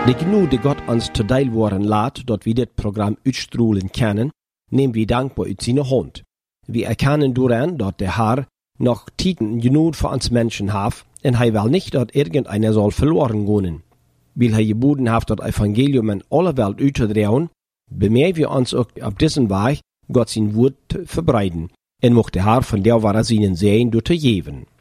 De genade Gott ons te deel worden laat, dat we dit programma uitstroolen kennen, nemen we dankbaar uit zijn hand. We erkennen dooraan dat de Heer nog tijden genade voor ons mensen heeft, en hij wil niet dat irgendeiner zal verloren gaan. Weil hij geboden heeft dat Evangelium in alle Welt uitzudreven, bemerken we ons ook op deze weg Gott zijn woord te verbreiden, en mocht de Heer van der ware zijnen zijn door te geven.